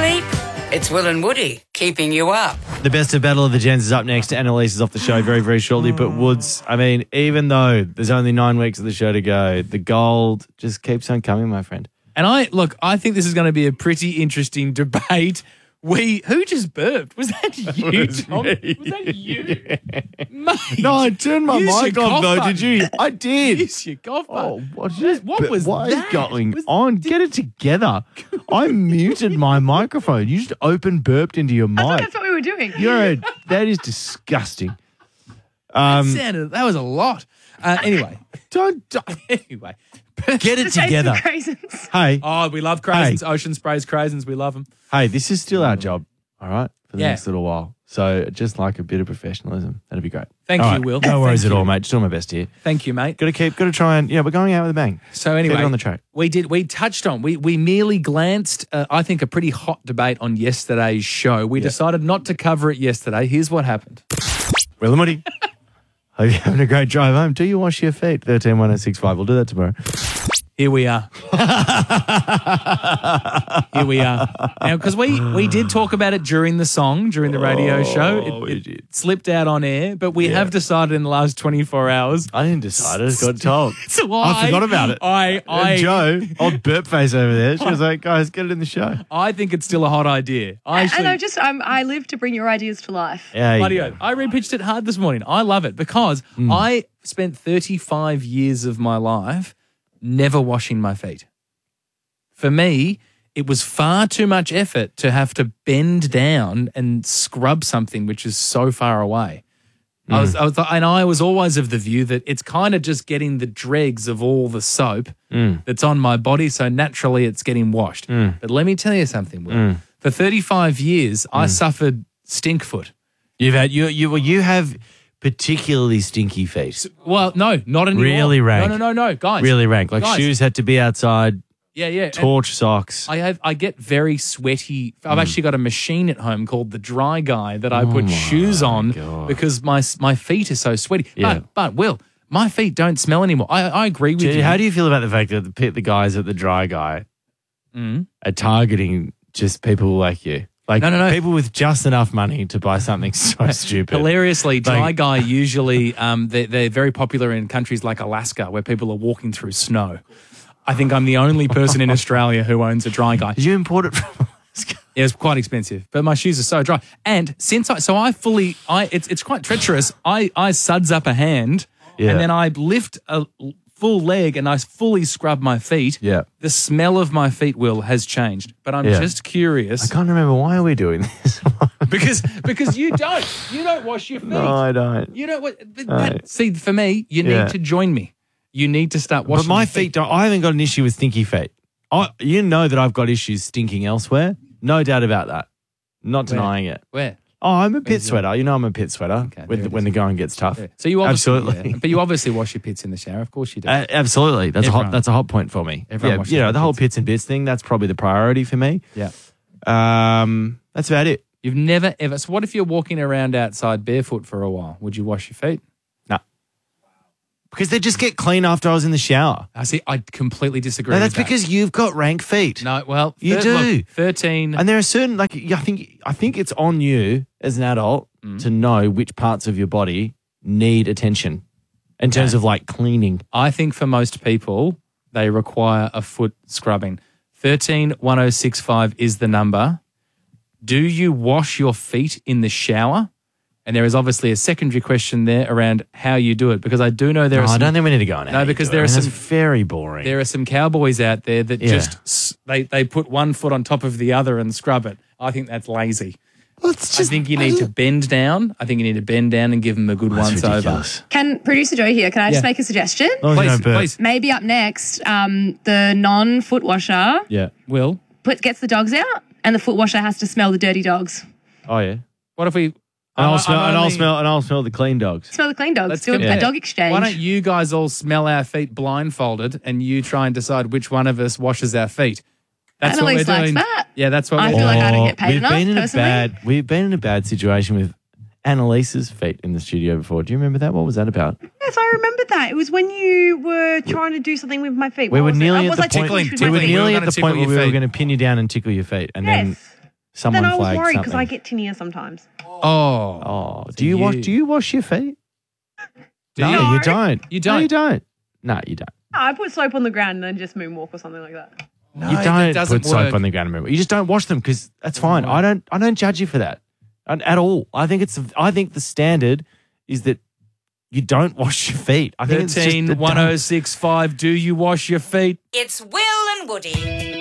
sleep? It's Will and Woody keeping you up. The best of Battle of the Gens is up next. Annalise is off the show very, very shortly. But Woods, I mean, even though there's only 9 weeks of the show to go, the gold just keeps on coming, my friend. And I think this is going to be a pretty interesting debate. Who just burped? Was that you, Tom? Was that you? Mate, No, I turned my use mic your off, cough though. button. Did you? I did. Use your cough Oh, button. what was what that? is going on? Get it together. I muted my microphone. You just burped into your mic. That's what we were doing. That is disgusting. That was a lot. Anyway. Anyway. Get it The taste of together. craisins. Hey, Oh, we love craisins. Ocean Sprays craisins. We love them. hey, this is still our job, all right, for the Yeah. next little while. So just like a bit of professionalism. That'd be great. Thank All you, right. Will. No worries Thank at you. all, mate. Just doing my best here. Thank you, mate. Got to try and, we're going out with a bang. So anyway, Keep it on the track. we touched on, we merely glanced, I think, a pretty hot debate on yesterday's show. We decided not to cover it yesterday. Here's what happened. Will and Woody. Hope you're having a great drive home. Do you wash your feet? 131065. We'll do that tomorrow. Here we are. Here we are. Now, because we did talk about it during the radio show. It slipped out on air, but we have decided in the last 24 hours. I didn't decide. I just got told. So I forgot about it. I Joe, old burp face over there, she was like, guys, get it in the show. I think it's still a hot idea. I live to bring your ideas to life. Yeah, Bloody oath. I repitched it hard this morning. I love it because I spent 35 years of my life never washing my feet. For me, it was far too much effort to have to bend down and scrub something which is so far away. I was always of the view that it's kind of just getting the dregs of all the soap that's on my body, so naturally it's getting washed. But let me tell you something, Will. For 35 years, I suffered stink foot. You have particularly stinky feet. Well, no, not anymore. Really rank. No, guys. Really rank. Like Guys. shoes had to be outside, Yeah. torch socks. I get very sweaty. I've actually got a machine at home called the Dry Guy that I put shoes on because my feet are so sweaty. Yeah. But Will, my feet don't smell anymore. I agree with you. How do you feel about the fact that the guys at the Dry Guy are targeting just people like you? Like No. people with just enough money to buy something so stupid. Hilariously, Dry Like- Guy usually they're very popular in countries like Alaska where people are walking through snow. I think I'm the only person in Australia who owns a Dry Guy. Did you import it from Alaska? It was quite expensive, but my shoes are so dry. And since it's quite treacherous. I suds up a hand and then I lift a full leg and I fully scrub my feet. Yeah. The smell of my feet, Will, has changed. But I'm just curious I can't remember, why are we doing this? because you don't wash your feet. No, I don't. You know what? See, for me, you need to join me. You need to start washing. But my your feet don't. I haven't got an issue with stinky feet. You know that I've got issues stinking elsewhere. No doubt about that. Not denying it. Where? Oh, I'm a pit sweater. You know I'm a pit sweater Okay, when the going gets tough. Yeah. So you obviously, Absolutely. yeah. But you obviously wash your pits in the shower. Of course you do. Absolutely. That's Everyone. a hot point for me. Everyone washes their the whole pits. pits and bits thing, that's probably the priority for me. Yeah. That's about it. You've never ever. So what if you're walking around outside barefoot for a while? Would you wash your feet? No. Because they just get clean after I was in the shower. I see. I completely disagree. No, with that's that. because you've got rank feet. No, well, You do. Look, 13. And there are certain, I think it's on you as an adult to know which parts of your body need attention in terms of like cleaning. I think for most people, they require a foot scrubbing. 131065 is the number. Do you wash your feet in the shower? And there is obviously a secondary question there around how you do it, because I do know I don't think we need to go on. No, because there are some very boring. There are some cowboys out there that they put one foot on top of the other and scrub it. I think that's lazy. I think you need to bend down. I think you need to bend down and give them a good once over. Can producer Joe here? Can I just make a suggestion? Please. Maybe up next, the non-foot washer Will. gets the dogs out, and the foot washer has to smell the dirty dogs. Oh yeah. What if we? And I'll smell the clean dogs. Smell the clean dogs. Let's Do a dog exchange. Why don't you guys all smell our feet blindfolded, and you try and decide which one of us washes our feet? That's what we're Annalise likes doing. that. Yeah, that's what I we're feel doing. like I don't get paid enough, personally. We've been in a bad situation with Annalise's feet in the studio before. Do you remember that? What was that about? Yes, I remember that. It was when you were trying to do something with my feet. We What were was it? nearly Was at I the point. ticklish with We my were feet? nearly We were at gonna the tickle point where your we were feet. going to pin you down and tickle your feet, and then Yes. Someone Then I was flagged worried because something. I get tinea sometimes. Oh. Oh, do you wash your feet? No, you? you don't. You No, you don't? don't. No, you don't. I put soap on the ground and then just moonwalk or something like that. No, You that don't doesn't put soap work. on the ground and move. You just don't wash them because that's fine. I don't judge you for that at all. I think the standard is that you don't wash your feet. I think it's just 13 the 1065. Do you wash your feet? It's Will and Woody.